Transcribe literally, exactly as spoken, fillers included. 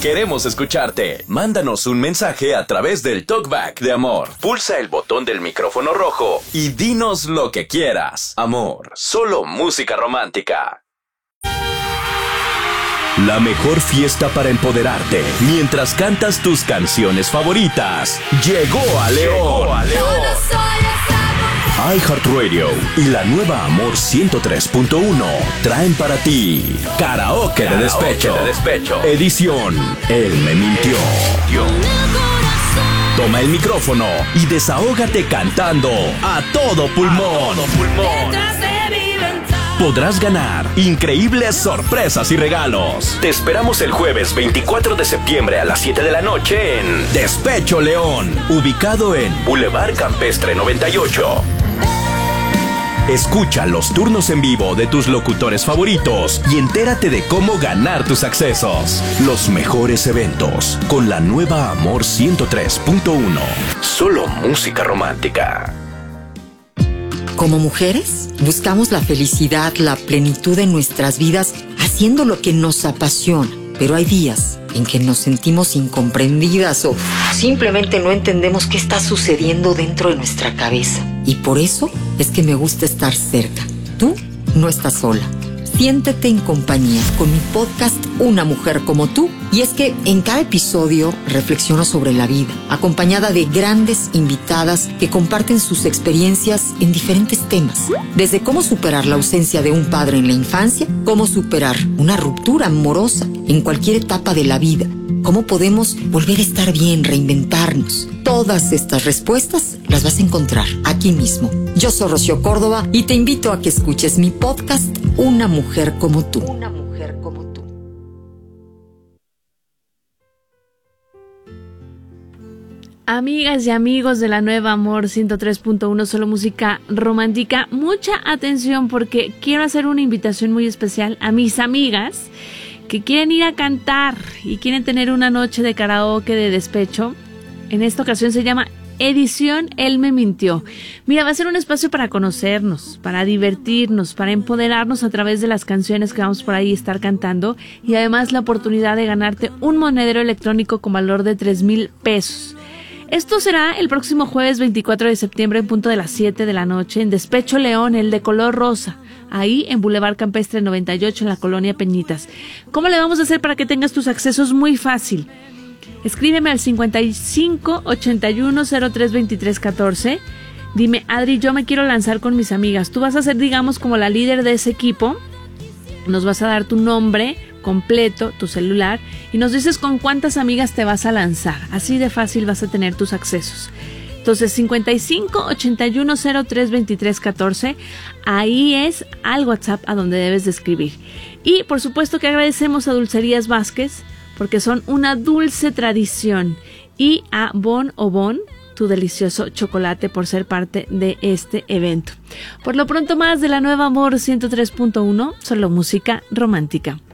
Queremos escucharte. Mándanos un mensaje a través del Talkback de Amor. Pulsa el botón del micrófono rojo y dinos lo que quieras. Amor, solo música romántica. La mejor fiesta para empoderarte mientras cantas tus canciones favoritas llegó a León. Llegó a León. iHeartRadio y la nueva Amor ciento tres punto uno traen para ti Karaoke, Karaoke de, despecho. de Despecho. Edición Él me mintió. Toma el micrófono y desahógate cantando a todo pulmón. A todo pulmón. Podrás ganar increíbles sorpresas y regalos. Te esperamos el jueves veinticuatro de septiembre a las siete de la noche en Despecho León, ubicado en Boulevard Campestre noventa y ocho. Escucha los turnos en vivo de tus locutores favoritos y entérate de cómo ganar tus accesos. Los mejores eventos con la nueva Amor ciento tres punto uno. Solo música romántica. Como mujeres, buscamos la felicidad, la plenitud en nuestras vidas haciendo lo que nos apasiona. Pero hay días en que nos sentimos incomprendidas o simplemente no entendemos qué está sucediendo dentro de nuestra cabeza. Y por eso es que me gusta estar cerca. Tú no estás sola. Siéntete en compañía con mi podcast Una Mujer Como Tú. Y es que en cada episodio reflexiono sobre la vida, acompañada de grandes invitadas que comparten sus experiencias en diferentes temas. Desde cómo superar la ausencia de un padre en la infancia, cómo superar una ruptura amorosa en cualquier etapa de la vida, cómo podemos volver a estar bien, reinventarnos. Todas estas respuestas las vas a encontrar aquí mismo. Yo soy Rocío Córdoba y te invito a que escuches mi podcast Una Mujer Como Tú. Una Mujer Como Tú. Amigas y amigos de la nueva Amor ciento tres punto uno, solo música romántica, mucha atención porque quiero hacer una invitación muy especial a mis amigas que quieren ir a cantar y quieren tener una noche de karaoke de despecho. En esta ocasión se llama Edición Él me mintió. Mira, va a ser un espacio para conocernos, para divertirnos, para empoderarnos a través de las canciones que vamos por ahí a estar cantando y además la oportunidad de ganarte un monedero electrónico con valor de tres mil pesos. Esto será el próximo jueves veinticuatro de septiembre en punto de las siete de la noche en Despecho León, el de color rosa, ahí en Boulevard Campestre noventa y ocho en la colonia Peñitas. ¿Cómo le vamos a hacer para que tengas tus accesos? Muy fácil. Escríbeme al cincuenta y cinco ochenta y uno cero tres veintitrés catorce. Dime, Adri, yo me quiero lanzar con mis amigas. Tú vas a ser, digamos, como la líder de ese equipo. Nos vas a dar tu nombre completo, tu celular, y nos dices con cuántas amigas te vas a lanzar. Así de fácil vas a tener tus accesos. Entonces, cincuenta y cinco ochenta y uno cero tres veintitrés catorce, ahí es al WhatsApp a donde debes de escribir. Y por supuesto que agradecemos a Dulcerías Vázquez, porque son una dulce tradición, y a Bon o Bon, tu delicioso chocolate, por ser parte de este evento. Por lo pronto, más de la nueva Amor ciento tres punto uno, solo música romántica.